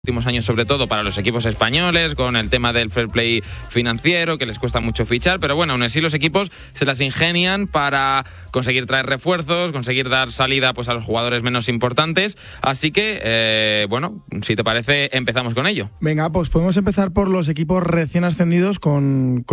Últimos años, sobre todo para los equipos españoles, con el tema del fair play financiero, que les cuesta mucho fichar, pero bueno, aún así los equipos se las ingenian para conseguir traer refuerzos, conseguir dar salida pues a los jugadores menos importantes, así que, bueno, si te parece, empezamos con ello. Venga, pues podemos empezar por los equipos recién ascendidos con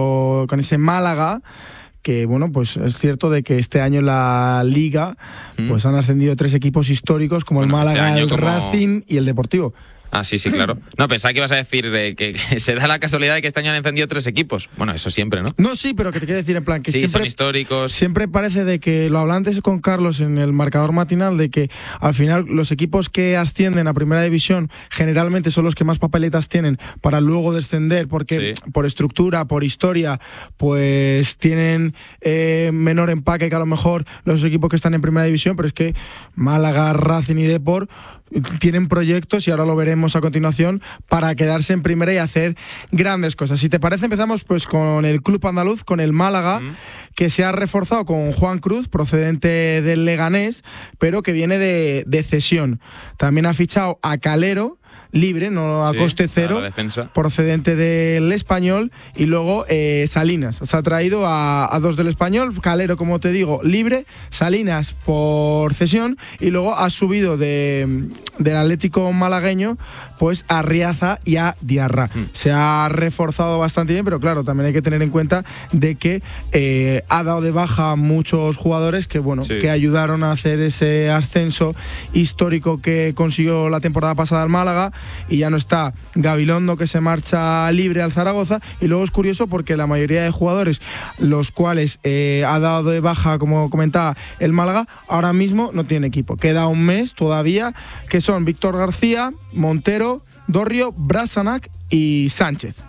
ese Málaga, que bueno, pues es cierto de que este año en la Liga pues han ascendido 3 equipos históricos como el Málaga, el Racing y el Deportivo. Ah, sí, claro. No, pensaba que ibas a decir que se da la casualidad de que este año han encendido 3 equipos. Bueno, eso siempre, ¿no? No, sí, pero que te quiero decir, en plan, que sí, siempre, son históricos. Siempre parece de que, lo hablaba antes con Carlos en el marcador matinal, de que al final los equipos que ascienden a Primera División generalmente son los que más papeletas tienen para luego descender, porque por estructura, por historia, pues tienen menor empaque que a lo mejor los equipos que están en Primera División, pero es que Málaga, Racing y Depor tienen proyectos, y ahora lo veremos a continuación, para quedarse en primera y hacer grandes cosas. Si te parece, empezamos pues con el club andaluz, con el Málaga, que se ha reforzado con Juan Cruz, procedente del Leganés, pero que viene de cesión. También ha fichado a Calero, libre, no a coste cero, procedente del Español, y luego Salinas. Se ha traído a 2 del Español, Calero, como te digo, libre, Salinas por cesión, y luego ha subido del Atlético malagueño pues a Riaza y a Diarra. Se ha reforzado bastante bien, pero claro, también hay que tener en cuenta de que ha dado de baja a muchos jugadores que bueno, que ayudaron a hacer ese ascenso histórico que consiguió la temporada pasada el Málaga. Y ya no está Gabilondo, que se marcha libre al Zaragoza, y luego es curioso porque la mayoría de jugadores, los cuales ha dado de baja, como comentaba el Málaga, ahora mismo no tiene equipo. Queda un mes todavía, que son Víctor García, Montero, Dorrio, Brasanac y Sánchez.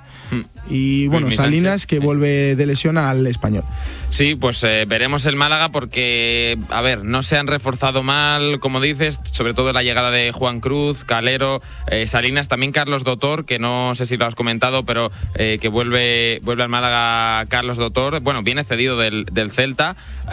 Y bueno, Salinas, que vuelve de lesión al Español. Sí, pues veremos el Málaga porque, a ver, no se han reforzado mal, como dices, sobre todo la llegada de Juan Cruz, Calero, Salinas, también Carlos Dotor, que no sé si lo has comentado, pero que vuelve al Málaga Carlos Dotor. Bueno, viene cedido del Celta,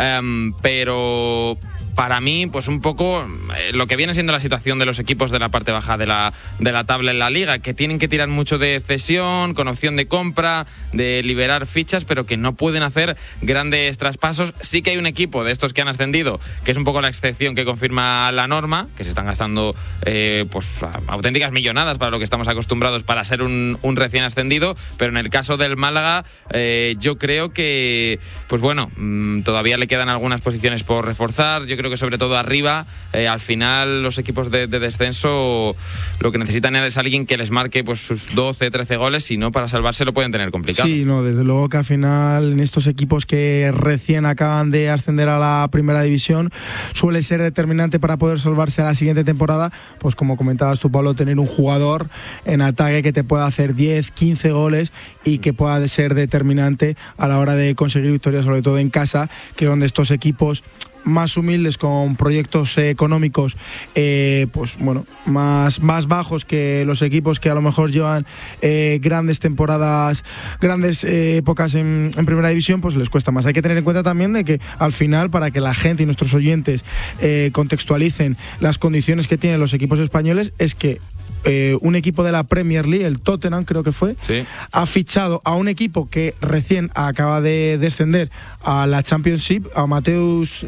pero para mí, pues un poco lo que viene siendo la situación de los equipos de la parte baja de la tabla en la Liga, que tienen que tirar mucho de cesión, con opción de compra, de liberar fichas, pero que no pueden hacer grandes traspasos. Sí que hay un equipo de estos que han ascendido, que es un poco la excepción que confirma la norma, que se están gastando pues auténticas millonadas para lo que estamos acostumbrados para ser un recién ascendido, pero en el caso del Málaga yo creo que, pues bueno, todavía le quedan algunas posiciones por reforzar. Yo creo que sobre todo arriba, al final los equipos de descenso lo que necesitan es alguien que les marque pues sus 12, 13 goles, si no, para salvarse lo pueden tener complicado. Sí, no, desde luego que al final en estos equipos que recién acaban de ascender a la Primera División suele ser determinante para poder salvarse a la siguiente temporada, pues como comentabas tú, Pablo, tener un jugador en ataque que te pueda hacer 10, 15 goles y que pueda ser determinante a la hora de conseguir victorias, sobre todo en casa, que es donde estos equipos más humildes, con proyectos económicos pues bueno, más bajos que los equipos que a lo mejor llevan grandes temporadas, grandes épocas en Primera División, pues les cuesta más. Hay que tener en cuenta también de que al final, para que la gente y nuestros oyentes contextualicen las condiciones que tienen los equipos españoles, es que un equipo de la Premier League, el Tottenham creo que fue, ha fichado a un equipo que recién acaba de descender a la Championship, a Mateus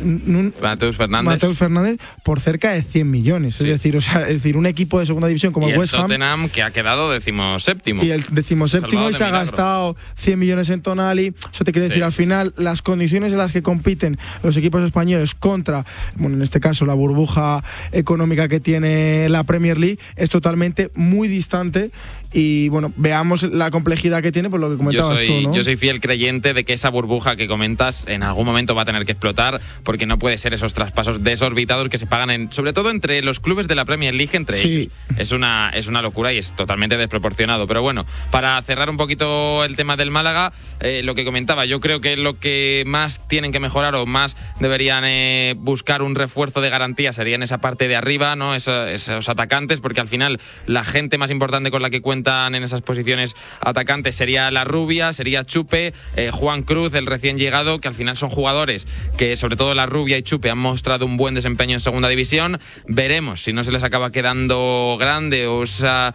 Fernández, por cerca de 100 millones. Es decir, un equipo de segunda división como el West Ham, Tottenham, que ha quedado 17º. Y el 17º, y se ha gastado 100 millones en Tonali. Eso te quiere decir, al final, las condiciones en las que compiten los equipos españoles contra, bueno, en este caso, la burbuja económica que tiene la Premier League, es totalmente muy distante. Y bueno, veamos la complejidad que tiene, por lo que comentabas tú, ¿no? Yo soy fiel creyente de que esa burbuja que comentas en algún momento va a tener que explotar, porque no puede ser esos traspasos desorbitados que se pagan sobre todo entre los clubes de la Premier League, entre ellos. Es una locura y es totalmente desproporcionado. Pero bueno, para cerrar un poquito el tema del Málaga, lo que comentaba, yo creo que lo que más tienen que mejorar o más deberían buscar un refuerzo de garantía sería en esa parte de arriba, ¿no? Esos atacantes, porque al final la gente más importante con la que cuentan en esas posiciones atacantes sería La Rubia, sería Chupe, Juan Cruz, el recién llegado, que al final son jugadores que sobre todo La Rubia y Chupe han mostrado un buen desempeño en segunda división. Veremos si no se les acaba quedando grande o esa